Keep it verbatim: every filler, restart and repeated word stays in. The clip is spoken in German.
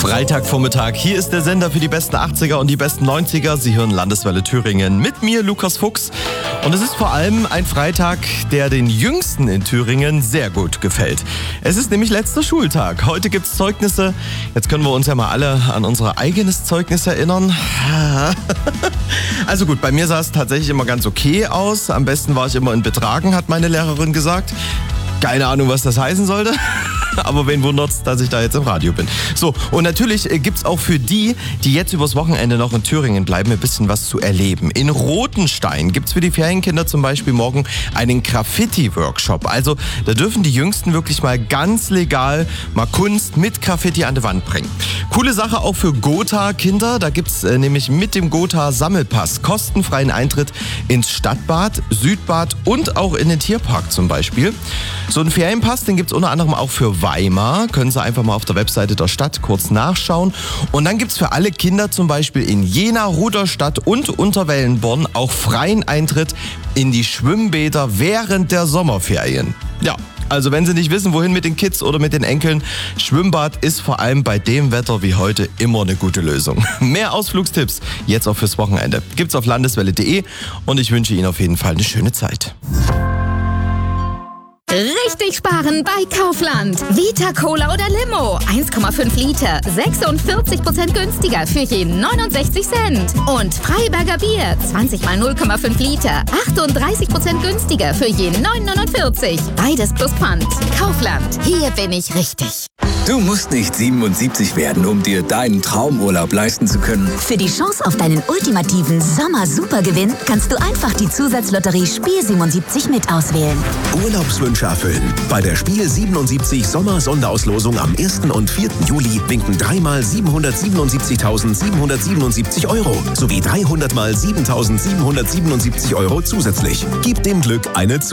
Freitagvormittag. Hier ist der Sender für die besten achtziger und die besten neunziger. Sie hören Landeswelle Thüringen mit mir, Lukas Fuchs. Und es ist vor allem ein Freitag, der den Jüngsten in Thüringen sehr gut gefällt. Es ist nämlich letzter Schultag. Heute gibt's Zeugnisse. Jetzt können wir uns ja mal alle an unser eigenes Zeugnis erinnern. Also gut, bei mir sah es tatsächlich immer ganz okay aus. Am besten war ich immer in Betragen, hat meine Lehrerin gesagt. Keine Ahnung, was das heißen sollte. Aber wen wundert's, dass ich da jetzt im Radio bin. So, und natürlich gibt's auch für die, die jetzt übers Wochenende noch in Thüringen bleiben, ein bisschen was zu erleben. In Rothenstein gibt's für die Ferienkinder zum Beispiel morgen einen Graffiti-Workshop. Also da dürfen die Jüngsten wirklich mal ganz legal mal Kunst mit Graffiti an die Wand bringen. Coole Sache auch für Gotha-Kinder. Da gibt's äh, nämlich mit dem Gotha-Sammelpass kostenfreien Eintritt ins Stadtbad, Südbad und auch in den Tierpark zum Beispiel. So einen Ferienpass, den gibt's unter anderem auch für Weimar. Können Sie einfach mal auf der Webseite der Stadt kurz nachschauen. Und dann gibt's für alle Kinder zum Beispiel in Jena, Rudolstadt und Unterwellenborn auch freien Eintritt in die Schwimmbäder während der Sommerferien. Ja. Also wenn Sie nicht wissen, wohin mit den Kids oder mit den Enkeln, Schwimmbad ist vor allem bei dem Wetter wie heute immer eine gute Lösung. Mehr Ausflugstipps jetzt auch fürs Wochenende gibt's auf landeswelle punkt de und ich wünsche Ihnen auf jeden Fall eine schöne Zeit. Richtig sparen bei Kaufland. Vita Cola oder Limo. eins Komma fünf Liter. sechsundvierzig Prozent günstiger für jeden neunundsechzig Cent. Und Freiberger Bier. zwanzig mal null Komma fünf Liter. achtunddreißig Prozent günstiger für jeden neun neunundvierzig. Beides plus Pfand. Kaufland. Hier bin ich richtig. Du musst nicht siebenundsiebzig werden, um dir deinen Traumurlaub leisten zu können. Für die Chance auf deinen ultimativen Sommer-Supergewinn kannst du einfach die Zusatzlotterie Spiel siebenundsiebzig mit auswählen. Urlaubswünsche erfüllen. Bei der Spiel siebenundsiebzig Sommer-Sonderauslosung am ersten und vierten Juli winken dreimal siebenhundertsiebenundsiebzigtausendsiebenhundertsiebenundsiebzig Euro sowie dreihundert mal siebentausendsiebenhundertsiebenundsiebzig Euro zusätzlich. Gib dem Glück eine